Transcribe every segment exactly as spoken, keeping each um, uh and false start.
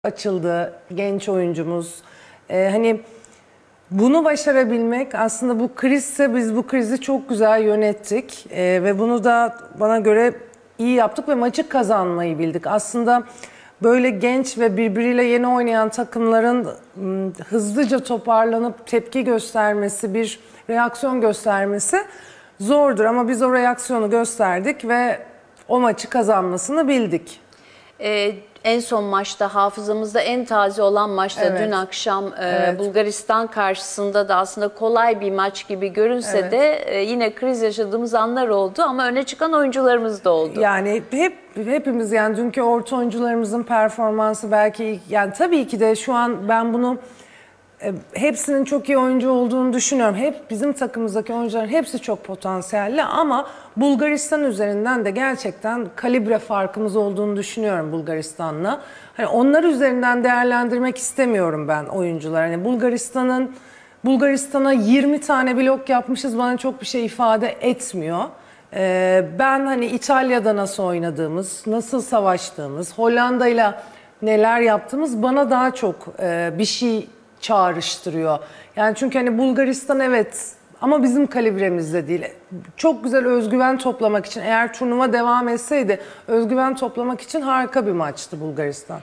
açıldı genç oyuncumuz. Ee, hani bunu başarabilmek aslında bu krizse biz bu krizi çok güzel yönettik. Ee, ve bunu da bana göre iyi yaptık ve maçı kazanmayı bildik. Aslında böyle genç ve birbiriyle yeni oynayan takımların ım, hızlıca toparlanıp tepki göstermesi, bir reaksiyon göstermesi zordur. Ama biz o reaksiyonu gösterdik ve o maçı kazanmasını bildik. Ee, en son maçta, hafızamızda en taze olan maçta, Evet. dün akşam e, Evet. Bulgaristan karşısında da aslında kolay bir maç gibi görünse Evet. de e, yine kriz yaşadığımız anlar oldu ama öne çıkan oyuncularımız da oldu. Yani hep hepimiz yani dünkü orta oyuncularımızın performansı belki yani tabii ki de şu an ben bunu e, hepsinin çok iyi oyuncu olduğunu düşünüyorum. Hep bizim takımımızdaki oyuncuların hepsi çok potansiyelli ama Bulgaristan üzerinden de gerçekten kalibre farkımız olduğunu düşünüyorum Bulgaristan'la. Hani onlar üzerinden değerlendirmek istemiyorum ben oyuncular. Hani Bulgaristan'ın Bulgaristan'a yirmi tane blok yapmışız bana çok bir şey ifade etmiyor. Ee, ben hani İtalya'da nasıl oynadığımız, nasıl savaştığımız, Hollanda'yla neler yaptığımız bana daha çok e, bir şey çağrıştırıyor. Yani çünkü hani Bulgaristan evet ama bizim kalibremizde değil. Çok güzel özgüven toplamak için eğer turnuva devam etseydi özgüven toplamak için harika bir maçtı Bulgaristan.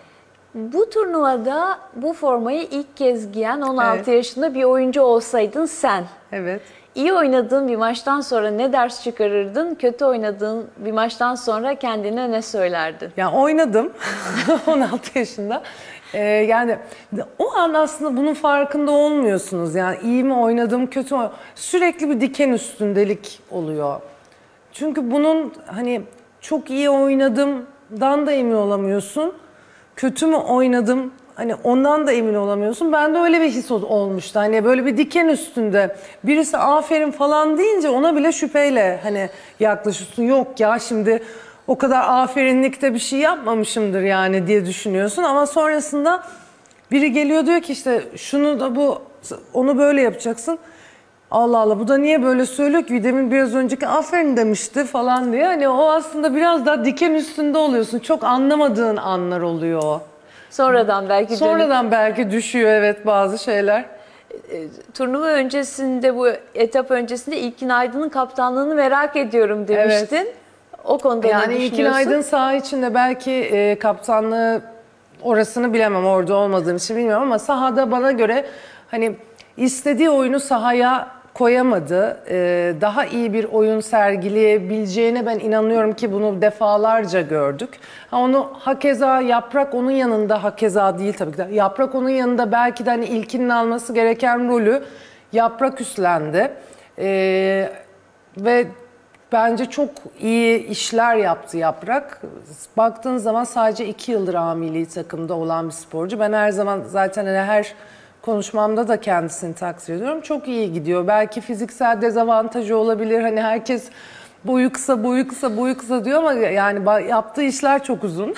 Bu turnuvada bu formayı ilk kez giyen on altı Evet. yaşında bir oyuncu olsaydın sen. Evet. İyi oynadığın bir maçtan sonra ne ders çıkarırdın? Kötü oynadığın bir maçtan sonra kendine ne söylerdin? Yani oynadım on altı yaşında. Ee, yani o an aslında bunun farkında olmuyorsunuz. Yani iyi mi oynadım, kötü mü? Sürekli bir diken üstündelik oluyor. Çünkü bunun hani çok iyi oynadımdan da emin olamıyorsun. Kötü mü oynadım? Hani ondan da emin olamıyorsun. Bende öyle bir his olmuştu. Hani böyle bir diken üstünde birisi aferin falan deyince ona bile şüpheyle hani yaklaşıyorsun. Yok ya şimdi o kadar aferinlikte bir şey yapmamışımdır yani diye düşünüyorsun. Ama sonrasında biri geliyor diyor ki işte şunu da bu onu böyle yapacaksın. Allah Allah bu da niye böyle söylüyor ki demin biraz önceki aferin demişti falan diye. Hani o aslında biraz daha diken üstünde oluyorsun. Çok anlamadığın anlar oluyor o. Sonradan belki dönüp Sonradan belki düşüyor evet bazı şeyler. turnuva öncesinde, bu etap öncesinde İlkin Aydın'ın kaptanlığını merak ediyorum demiştin. Evet. O konuda ne Yani düşünüyorsun? İlkin Aydın saha içinde belki e, kaptanlığı orasını bilemem orada olmadığım için bilmiyorum ama sahada bana göre hani istediği oyunu sahaya koyamadı. Ee, daha iyi bir oyun sergileyebileceğine ben inanıyorum ki bunu defalarca gördük. Ha, onu hakeza Yaprak onun yanında hakeza değil tabii ki de. Yaprak onun yanında belki de hani İlkin'in alması gereken rolü Yaprak üstlendi. Ee, ve bence çok iyi işler yaptı Yaprak. Baktığın zaman sadece iki yıldır A milli takımda olan bir sporcu. Ben her zaman zaten hani her konuşmamda da kendisini takdir ediyorum. Çok iyi gidiyor. Belki fiziksel dezavantajı olabilir. Hani herkes boyu kısa, boyu kısa, boyu kısa diyor ama yani yaptığı işler çok uzun.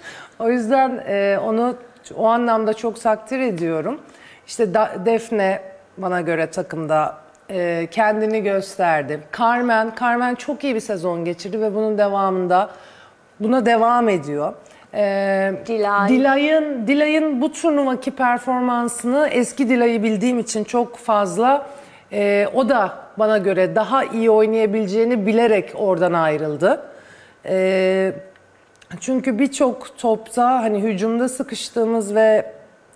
O yüzden e, onu o anlamda çok takdir ediyorum. İşte Defne bana göre takımda e, kendini gösterdi. Carmen, Carmen çok iyi bir sezon geçirdi ve bunun devamında buna devam ediyor. Ee, Dilay. Dilay'ın Dilay'ın bu turnuvaki performansını eski Dilay'ı bildiğim için çok fazla e, o da bana göre daha iyi oynayabileceğini bilerek oradan ayrıldı. E, çünkü birçok topta hani hücumda sıkıştığımız ve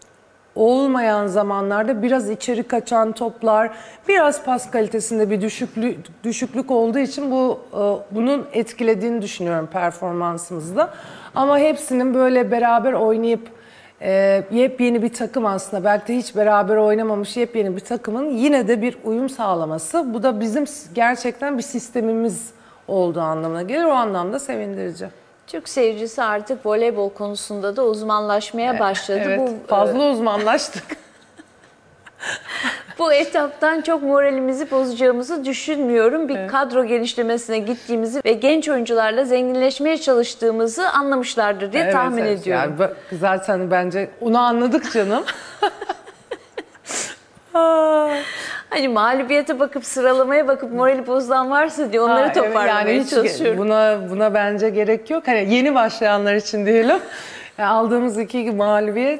olmayan zamanlarda biraz içeri kaçan toplar, biraz pas kalitesinde bir düşüklük düşüklük olduğu için bu bunun etkilediğini düşünüyorum performansımızda. Ama hepsinin böyle beraber oynayıp e, yepyeni bir takım aslında belki de hiç beraber oynamamış yepyeni bir takımın yine de bir uyum sağlaması. Bu da bizim gerçekten bir sistemimiz olduğu anlamına gelir. O anlamda sevindirici. Türk seyircisi artık voleybol konusunda da uzmanlaşmaya başladı. Evet, bu fazla uzmanlaştık. Bu etaptan çok moralimizi bozacağımızı düşünmüyorum. Bir evet. kadro genişlemesine gittiğimizi ve genç oyuncularla zenginleşmeye çalıştığımızı anlamışlardır diye evet, tahmin evet. ediyorum. Yani zaten bence onu anladık canım. Hani mağlubiyete bakıp sıralamaya bakıp morali bozulan varsa diye onları ha, toparlamaya evet, yani hiç çalışıyorum. Buna buna bence gerek yok. Hani yeni başlayanlar için diyelim. aldığımız iki mağlubiyet